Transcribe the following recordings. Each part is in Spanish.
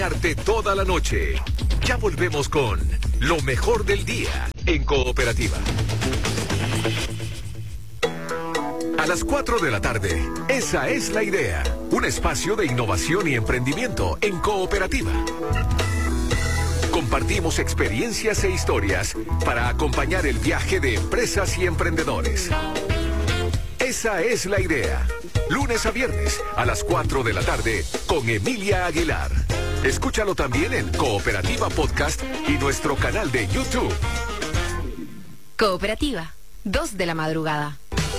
Toda la noche. Ya volvemos con lo mejor del día en Cooperativa. A las 4 de la tarde, esa es la idea. Un espacio de innovación y emprendimiento en Cooperativa. Compartimos experiencias e historias para acompañar el viaje de empresas y emprendedores. Esa es la idea. Lunes a viernes a las 4 de la tarde con Emilia Aguilar. Escúchalo también en Cooperativa Podcast y nuestro canal de YouTube. Cooperativa, 2 de la madrugada.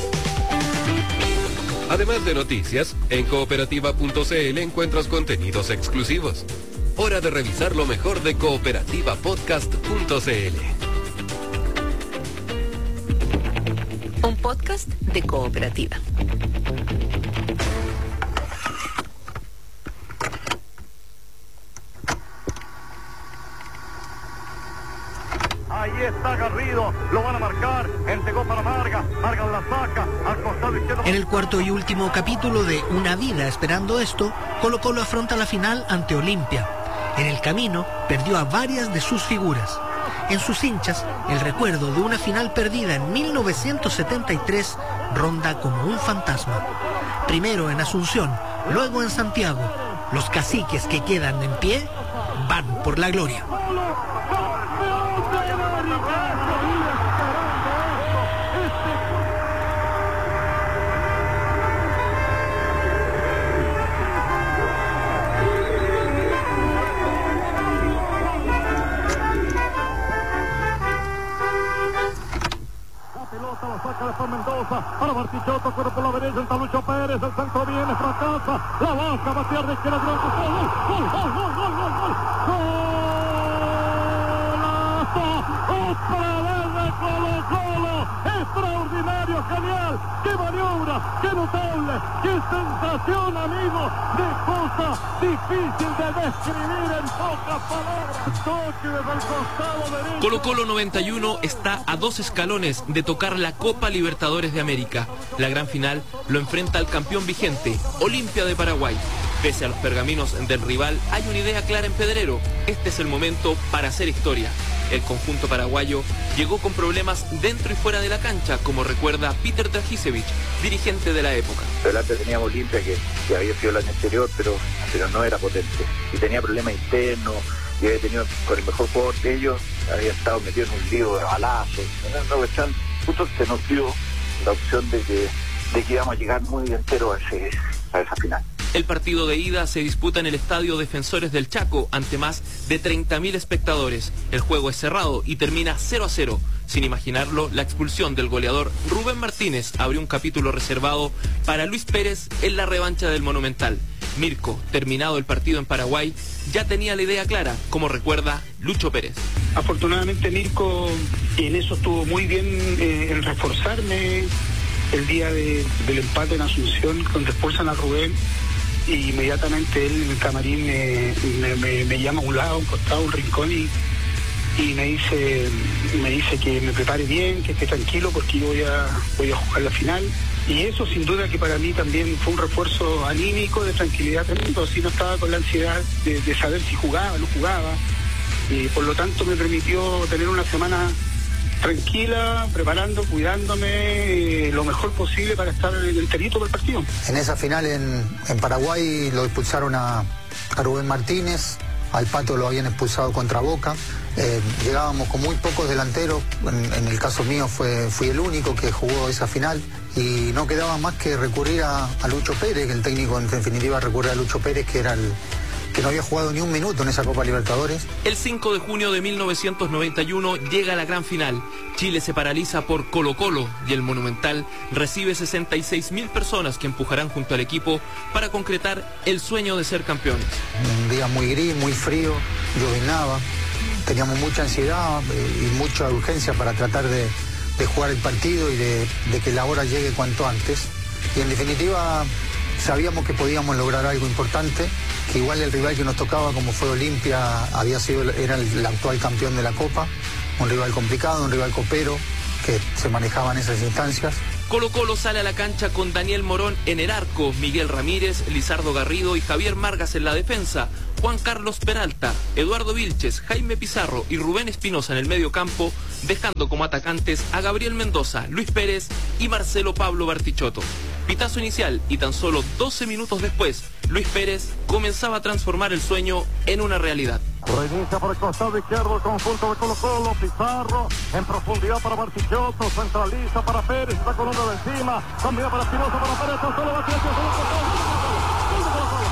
Además de noticias, en cooperativa.cl encuentras contenidos exclusivos. Hora de revisar lo mejor de cooperativapodcast.cl. Un podcast de Cooperativa. Ahí está Garrido, lo van a marcar, entregó para Marga la saca, al costado izquierdo. En el cuarto y último capítulo de Una vida esperando esto, Colo-Colo afronta la final ante Olimpia. En el camino, perdió a varias de sus figuras. En sus hinchas, el recuerdo de una final perdida en 1973 ronda como un fantasma. Primero en Asunción, luego en Santiago. Los caciques que quedan en pie van por la gloria. La saca después Mendoza, para Bartichotto, corre por la derecha, entra Lucho Pérez, el centro viene, fracasa, la baja, Matías de izquierda, gol, otra vez de Colo-Colo, extraordinario, genial, qué maniobra, qué notable, qué sensación, amigo, de cosa difícil de describir en pocas palabras. Toque desde el costado derecho. Colo-Colo 91 está a 2 escalones de tocar la Copa Libertadores de América. La gran final lo enfrenta al campeón vigente, Olimpia de Paraguay. Pese a los pergaminos del rival, hay una idea clara en Pedrero. Este es el momento para hacer historia. El conjunto paraguayo llegó con problemas dentro y fuera de la cancha, como recuerda Peter Dragisevich, dirigente de la época. Delante teníamos Olimpia que había sido el año anterior, pero no era potente. Y tenía problemas internos, y había tenido con el mejor jugador de ellos, había estado metido en un lío de balazos. Justo se nos dio la opción de que íbamos a llegar muy entero a esa final. El partido de ida se disputa en el Estadio Defensores del Chaco ante más de 30.000 espectadores. El juego es cerrado y termina 0-0. Sin imaginarlo, la expulsión del goleador Rubén Martínez abrió un capítulo reservado para Luis Pérez en la revancha del Monumental. Mirko, terminado el partido en Paraguay, ya tenía la idea clara, como recuerda Lucho Pérez. Afortunadamente Mirko en eso estuvo muy bien en reforzarme el día del empate en Asunción, donde expulsan a Rubén. Y inmediatamente él en el camarín me llama a un lado, a un costado, a un rincón y me dice que me prepare bien, que esté tranquilo porque yo voy a jugar la final. Y eso sin duda que para mí también fue un refuerzo anímico de tranquilidad tremendo, si no estaba con la ansiedad de saber si jugaba o no jugaba. Y por lo tanto me permitió tener una semana tranquila, preparando, cuidándome lo mejor posible para estar enterito del partido. En esa final en Paraguay lo expulsaron a Rubén Martínez, al Pato lo habían expulsado contra Boca. Llegábamos con muy pocos delanteros, en el caso mío fui el único que jugó esa final y no quedaba más que recurrir a Lucho Pérez, que el técnico en definitiva recurrió a Lucho Pérez, que era que no había jugado ni un minuto en esa Copa Libertadores. El 5 de junio de 1991 llega la gran final. Chile se paraliza por Colo-Colo y el Monumental recibe 66.000 personas que empujarán junto al equipo para concretar el sueño de ser campeones. Un día muy gris, muy frío, llovinaba, teníamos mucha ansiedad y mucha urgencia para tratar de jugar el partido y de que la hora llegue cuanto antes. Y en definitiva sabíamos que podíamos lograr algo importante, que igual el rival que nos tocaba, como fue Olimpia, era el actual campeón de la Copa, un rival complicado, un rival copero, que se manejaba en esas instancias. Colo-Colo sale a la cancha con Daniel Morón en el arco, Miguel Ramírez, Lizardo Garrido y Javier Margas en la defensa. Juan Carlos Peralta, Eduardo Vilches, Jaime Pizarro y Rubén Espinosa en el medio campo, dejando como atacantes a Gabriel Mendoza, Luis Pérez y Marcelo Pablo Bartichotto. Pitazo inicial y tan solo 12 minutos después, Luis Pérez comenzaba a transformar el sueño en una realidad. Reinicia por el costado izquierdo el conjunto de Colo-Colo. Pizarro en profundidad para Bartichotto, centraliza para Pérez, está con uno de encima, cambia para Espinosa, para Pérez, solo Bartichotto, gol de Colo-Colo.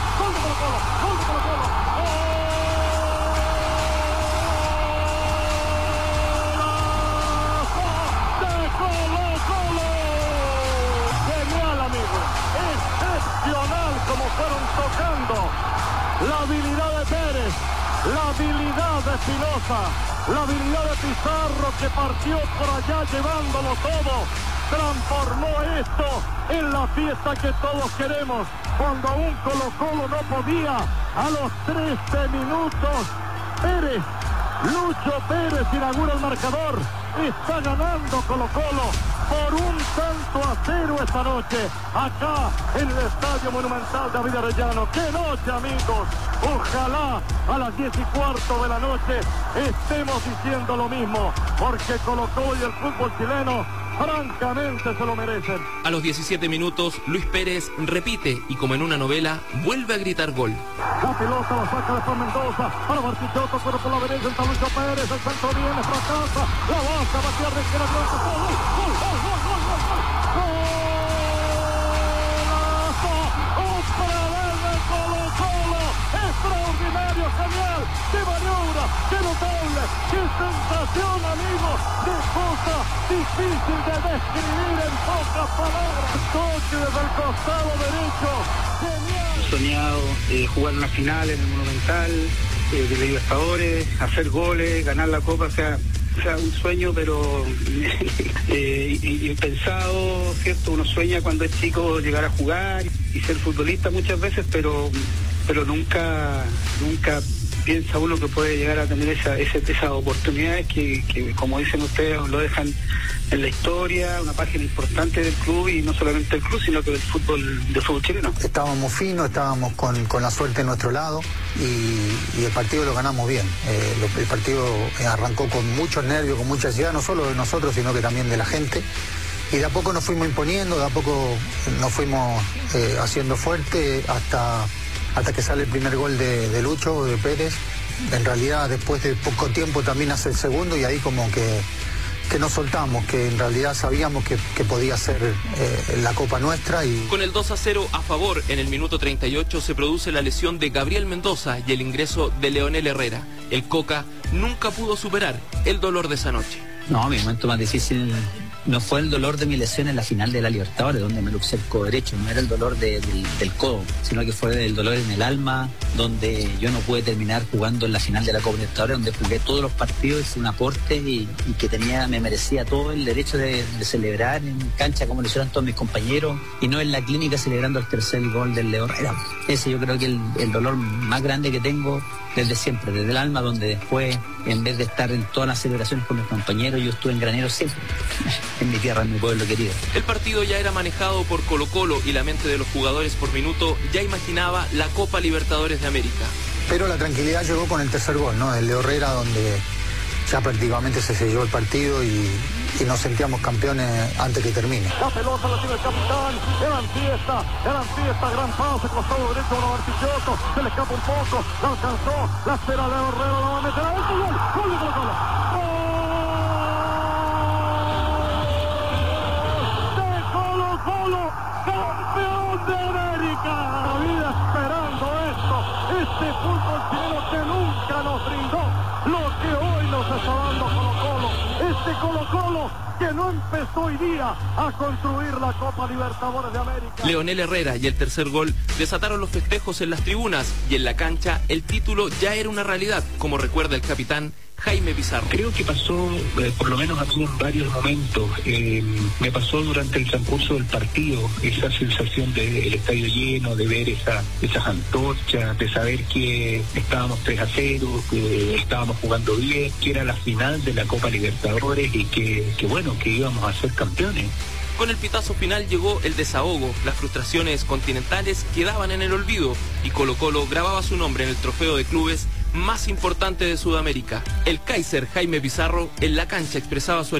Genial, amigo, excepcional como fueron tocando la habilidad de Pérez, la habilidad de Espinosa, la habilidad de Pizarro, que partió por allá llevándolo todo, transformó esto en la fiesta que todos queremos. Cuando aún Colo-Colo no podía, a los 13 minutos, Pérez, Lucho Pérez inaugura el marcador. Está ganando Colo-Colo por 1-0 esta noche, acá en el Estadio Monumental David Arellano. ¡Qué noche, amigos! Ojalá a las 10:15 de la noche estemos diciendo lo mismo, porque Colo-Colo y el fútbol chileno francamente se lo merecen. A los 17 minutos, Luis Pérez repite y, como en una novela, vuelve a gritar gol. La pelota la saca después Mendoza para Bartichotto, pero por la derecha está Lucho Pérez, el centro viene, fracasa, la baja, Matías Requera, extraordinario, genial, qué maniobra, qué notable, qué sensación, amigos, qué cosa difícil de describir en pocas palabras. Toque desde el costado derecho, genial. Soñado jugar una final en el Monumental, de Libertadores, hacer goles, ganar la Copa, o sea, un sueño, pero impensado, ¿cierto? Uno sueña cuando es chico llegar a jugar y ser futbolista muchas veces, pero nunca piensa uno que puede llegar a tener esas oportunidades que, como dicen ustedes, lo dejan en la historia, una página importante del club, y no solamente del club, sino que del fútbol chileno. Estábamos finos, estábamos con la suerte en nuestro lado, y el partido lo ganamos bien. El partido arrancó con muchos nervios, con mucha ansiedad, no solo de nosotros, sino que también de la gente. Y de a poco nos fuimos imponiendo, de a poco nos fuimos haciendo fuerte hasta que sale el primer gol de Lucho, de Pérez. En realidad, después de poco tiempo también hace el segundo, y ahí como que nos soltamos, que en realidad sabíamos que podía ser la Copa nuestra. Y con el 2-0 a favor en el minuto 38 se produce la lesión de Gabriel Mendoza y el ingreso de Leonel Herrera. El Coca nunca pudo superar el dolor de esa noche. No, mi momento más difícil no fue el dolor de mi lesión en la final de la Libertadores, donde me luxé el codo derecho, no era el dolor del codo, sino que fue el dolor en el alma, donde yo no pude terminar jugando en la final de la Copa Libertadores, donde jugué todos los partidos, hice un aporte y que me merecía todo el derecho de celebrar en cancha como lo hicieron todos mis compañeros, y no en la clínica celebrando el tercer gol del Leo Herrera. Ese yo creo que el dolor más grande que tengo desde siempre, desde el alma, donde después, en vez de estar en todas las celebraciones con mis compañeros, yo estuve en Granero siempre, en mi tierra, en mi pueblo querido. El partido ya era manejado por Colo-Colo y la mente de los jugadores por minuto ya imaginaba la Copa Libertadores de América. Pero la tranquilidad llegó con el tercer gol, ¿no? El Leo Herrera, donde ya prácticamente se selló el partido y nos sentíamos campeones antes que termine. La pelota la tiene el capitán, eran fiesta, gran pase, costado derecho para Bartichotto, se le escapa un poco, la alcanzó, la espera de Herrera, la va a meter a este gol de Colo-Colo. Colo-Colo, campeón de América. La vida esperando esto, este fútbol chileno que nunca nos brindó lo que hoy nos está dando Colo-Colo. Este Colo-Colo que no empezó hoy día a construir la Copa Libertadores de América. Leonel Herrera y el tercer gol desataron los festejos en las tribunas, y en la cancha el título ya era una realidad, como recuerda el capitán Jaime Pizarro. Creo que pasó, por lo menos a mí, en varios momentos. Me pasó durante el transcurso del partido, esa sensación del estadio lleno, de ver esas antorchas, de saber que estábamos 3-0, que estábamos jugando bien, que era la final de la Copa Libertadores y que íbamos a ser campeones. Con el pitazo final llegó el desahogo, las frustraciones continentales quedaban en el olvido y Colo-Colo grababa su nombre en el trofeo de clubes más importante de Sudamérica. El Kaiser Jaime Pizarro en la cancha expresaba su